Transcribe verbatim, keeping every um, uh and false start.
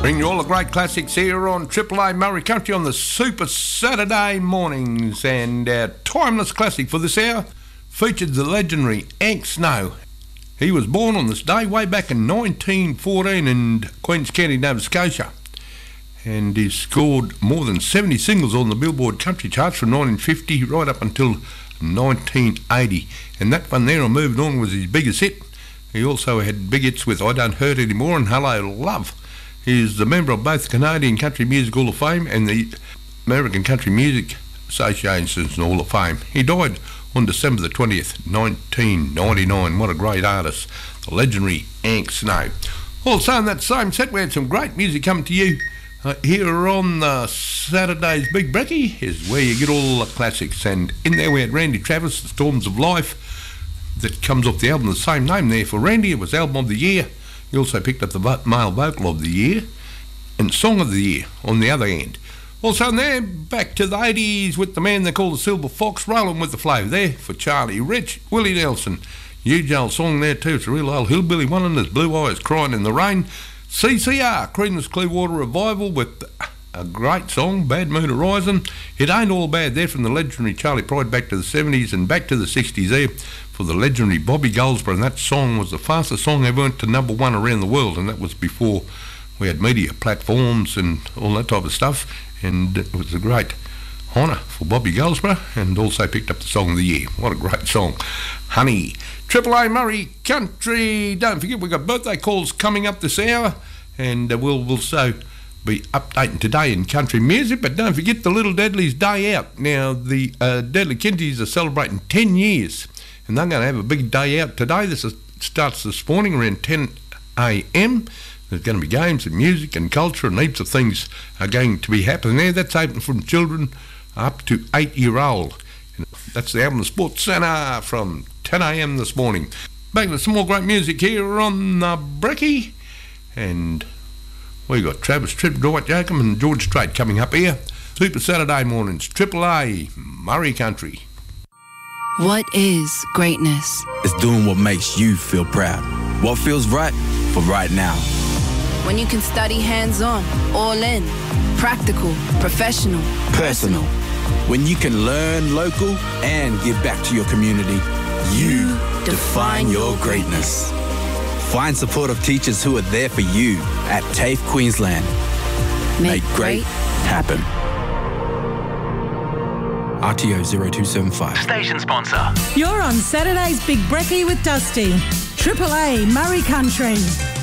Bring you all the great classics here on Triple A Murray Country on the Super Saturday mornings. And our timeless classic for this hour featured the legendary Hank Snow. He was born on this day way back in nineteen fourteen in Queens County, Nova Scotia. And he scored more than seventy singles on the Billboard Country charts from nineteen fifty right up until nineteen eighty. And that one there, I Moved On, was his biggest hit. He also had big hits with I Don't Hurt Anymore and Hello Love. He is the member of both the Canadian Country Music Hall of Fame and the American Country Music Association's Hall of Fame. He died on December the twentieth, nineteen ninety-nine. What a great artist, the legendary Hank Snow. Also in that same set, we had some great music coming to you uh, here on uh, Saturday's Big Brekkie, is where you get all the classics. And in there we had Randy Travis, The Storms of Life, that comes off the album, the same name there for Randy. It was Album of the Year. He also picked up the vo- Male Vocal of the Year and Song of the Year on the other end. Also in there, back to the eighties with the man they call the Silver Fox, rolling with the flow there for Charlie Rich, Willie Nelson. Huge old song there too. It's a real old hillbilly one, and there's Blue Eyes Crying in the Rain. C C R, Creedence Clearwater Revival, with a great song, Bad Moon Horizon. It ain't all bad there from the legendary Charlie Pride back to the seventies and back to the sixties there for the legendary Bobby Goldsboro. And that song was the fastest song ever went to number one around the world, and that was before we had media platforms and all that type of stuff. And it was a great honour for Bobby Goldsboro, and also picked up the Song of the Year. What a great song. Honey. Triple A Murray Country. Don't forget, we've got birthday calls coming up this hour, and uh, we'll also be updating today in country music. But don't forget the Little Deadly's Day Out. Now, the uh, Deadly Kinties are celebrating ten years, and they're going to have a big day out today. This is, starts this morning around ten a m. There's going to be games and music and culture, and heaps of things are going to be happening there. That's open from children up to eight-year-old. And that's the Albion Sports Centre from ten a m this morning. Back to some more great music here on the Brekkie. And we got Travis Tripp, Dwight Yoakam and George Strait coming up here. Super Saturday mornings, Triple A Murray Country. What is greatness? It's doing what makes you feel proud. What feels right for right now. When you can study hands-on, all in, practical, professional, personal. When you can learn local and give back to your community, you, you define your greatness. Find supportive teachers who are there for you at TAFE Queensland. Make, Make great happen. R T O zero two seven five. Station sponsor. You're on Saturday's Big Brekkie with Dusty. Triple A Murray Country.